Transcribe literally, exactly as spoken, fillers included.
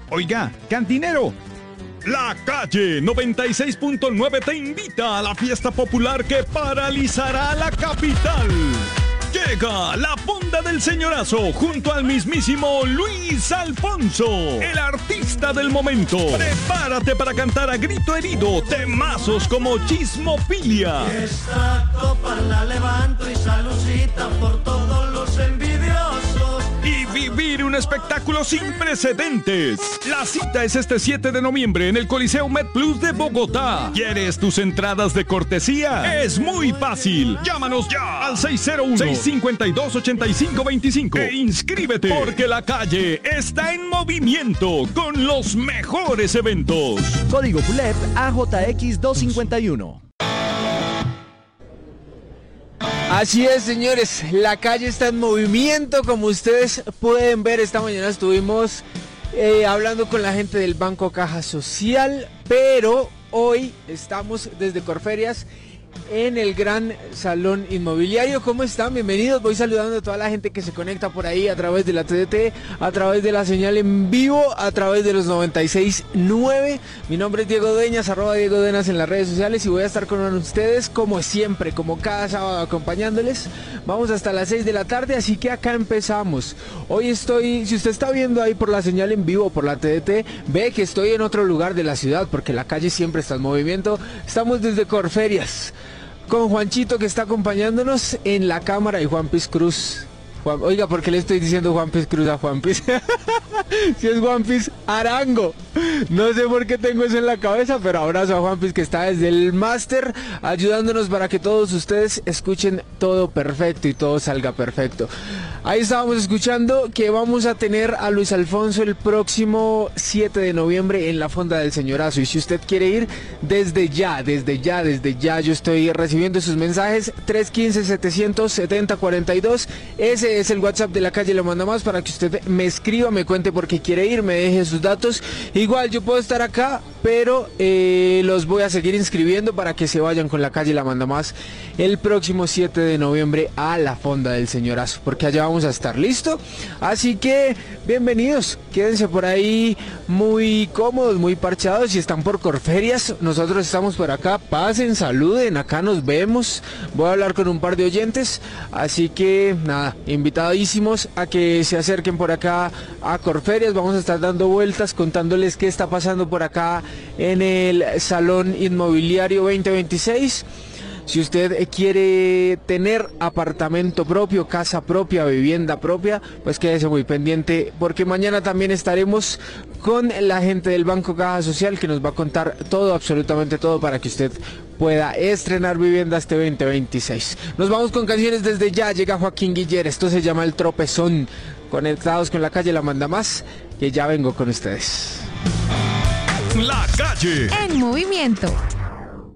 Oiga, cantinero. La Calle noventa y seis punto nueve te invita a la fiesta popular que paralizará la capital. Llega la Fonda del Señorazo junto al mismísimo Luis Alfonso, el artista del momento. Prepárate para cantar a grito herido temazos como Chismofilia. Esta copa la levanto y saludcita por todos los envidiosos. Y vivir un espectáculo sin precedentes. La cita es este siete de noviembre en el Coliseo MedPlus de Bogotá. ¿Quieres tus entradas de cortesía? Es muy fácil. Llámanos ya al seis cero uno, seis cinco dos, ocho cinco dos cinco e inscríbete, porque La Calle está en movimiento con los mejores eventos. Código P U L E P A J X doscientos cincuenta y uno. Así es, señores, La Calle está en movimiento. Como ustedes pueden ver, esta mañana estuvimos eh, hablando con la gente del Banco Caja Social, pero hoy estamos desde Corferias en el Gran Salón Inmobiliario. ¿Cómo están? Bienvenidos. Voy saludando a toda la gente que se conecta por ahí a través de la T D T, a través de la señal en vivo, a través de los noventa y seis punto nueve. Mi nombre es Diego Deñas, arroba Diego Deñas en las redes sociales, y voy a estar con ustedes como siempre, como cada sábado, acompañándoles. Vamos hasta las seis de la tarde, así que acá empezamos. Hoy estoy, si usted está viendo ahí por la señal en vivo, por la T D T, ve que estoy en otro lugar de la ciudad, porque La Calle siempre está en movimiento. Estamos desde Corferias con Juanchito, que está acompañándonos en la cámara, y Juan Piz Cruz. Juan, oiga, ¿por qué le estoy diciendo Juan Piz Cruz a Juan Piz? Si es Juan Piz Arango. No sé por qué tengo eso en la cabeza, pero abrazo a Juan Piz, que está desde el máster ayudándonos para que todos ustedes escuchen todo perfecto y todo salga perfecto. Ahí estábamos escuchando que vamos a tener a Luis Alfonso el próximo siete de noviembre en la Fonda del Señorazo, y si usted quiere ir, desde ya, desde ya, desde ya, yo estoy recibiendo sus mensajes. Tres uno cinco, siete cero cero, siete cero cuatro dos, ese es el WhatsApp de La Calle Lo Manda Más, para que usted me escriba, me cuente por qué quiere ir, me deje sus datos. Igual yo puedo estar acá, pero eh, los voy a seguir inscribiendo para que se vayan con La Calle La Manda Más el próximo siete de noviembre a la Fonda del Señorazo, porque allá vamos a estar, listo. Así que bienvenidos, quédense por ahí muy cómodos, muy parchados. Si están por Corferias, nosotros estamos por acá, pasen, saluden, acá nos vemos. Voy a hablar con un par de oyentes, así que nada, invitadísimos a que se acerquen por acá a Corferias. Vamos a estar dando vueltas, contándoles qué está pasando por acá en el Salón Inmobiliario veinte veintiséis. Si usted quiere tener apartamento propio, casa propia, vivienda propia, pues quédese muy pendiente, porque mañana también estaremos con la gente del Banco Caja Social, que nos va a contar todo, absolutamente todo, para que usted pueda estrenar vivienda este veinte veintiséis. Nos vamos con canciones desde ya. Llega Joaquín Guiller, esto se llama El Tropezón. Conectados con La Calle La Manda Más, que ya vengo con ustedes. La Calle en movimiento.